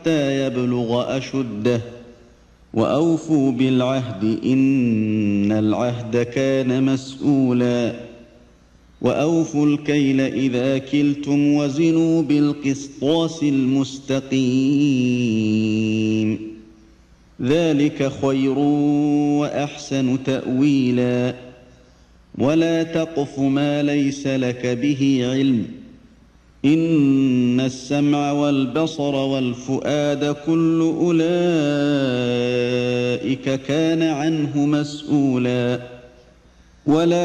حتى يبلغ أشده وأوفوا بالعهد إن العهد كان مسؤولا وأوفوا الكيل إذا كلتم وزنوا بالقسطاس المستقيم ذلك خير وأحسن تأويلا ولا تقف ما ليس لك به علم إن السمع والبصر والفؤاد كل أولئك كان عنه مسؤولا ولا